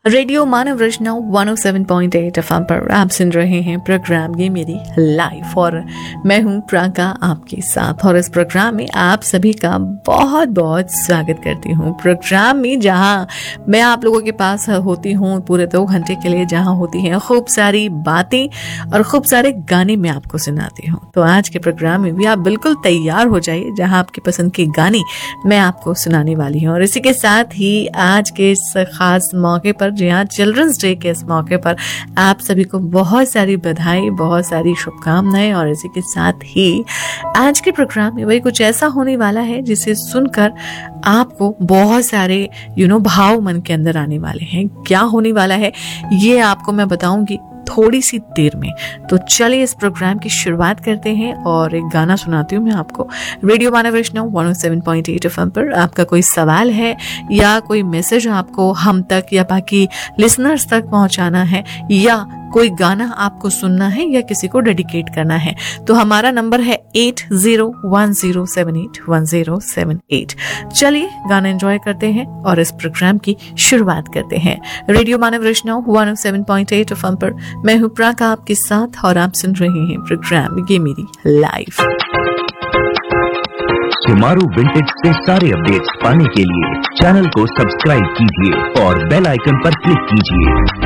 Radio मानव रचना 107.8 FM पर आप सुन रहे हैं प्रोग्राम ये मेरी लाइफ और मैं हूं प्राका आपके साथ। और इस प्रोग्राम में आप सभी का बहुत बहुत स्वागत करती हूं। प्रोग्राम में जहां मैं आप लोगों के पास होती हूं पूरे 2 घंटे के लिए, जहां होती हैं खूब सारी बातें और खूब सारे गाने मैं आपको सुनाती हूं। तो आज के प्रोग्राम में भी आप बिल्कुल तैयार हो जाइए, जहां आपकी पसंद के गाने मैं आपको सुनाने वाली हूँ। और इसी के साथ ही आज के इस खास मौके पर, जी हाँ, चिल्ड्रंस डे के इस मौके पर आप सभी को बहुत सारी बधाई, बहुत सारी शुभकामनाएं। और इसी के साथ ही आज के प्रोग्राम में वही कुछ ऐसा होने वाला है जिसे सुनकर आपको बहुत सारे भाव मन के अंदर आने वाले हैं। क्या होने वाला है ये आपको मैं बताऊंगी थोड़ी सी देर में। तो चलिए इस प्रोग्राम की शुरुआत करते हैं और एक गाना सुनाती हूँ मैं आपको। रेडियो मानव रचना 107.8 एफएम पर आपका कोई सवाल है या कोई मैसेज आपको हम तक या बाकी लिसनर्स तक पहुंचाना है, या कोई गाना आपको सुनना है या किसी को डेडिकेट करना है, तो हमारा नंबर है 8010781078। चलिए गाना एंजॉय करते हैं और इस प्रोग्राम की शुरुआत करते हैं। रेडियो मानव रचना 107.8 एफएम पर मैं हूं प्राका आपके साथ और आप सुन रहे हैं प्रोग्राम ये मेरी लाइफ। सुमारू विंटेज से सारे अपडेट्स पाने के लिए चैनल को सब्सक्राइब कीजिए और बेल आइकन पर क्लिक कीजिए।